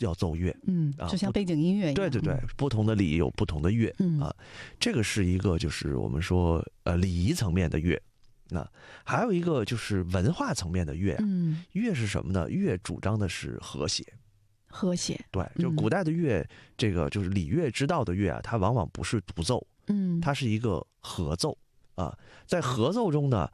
要奏乐， 就像背景音乐一样。 对对对，不同的礼有不同的乐，这个是一个就是我们说礼仪层面的乐。那还有一个就是文化层面的乐，乐是什么呢？乐主张的是和谐。 和谐， 对，就古代的乐，这个就是礼乐之道的乐啊，它往往不是独奏，它是一个合奏啊。在合奏中呢，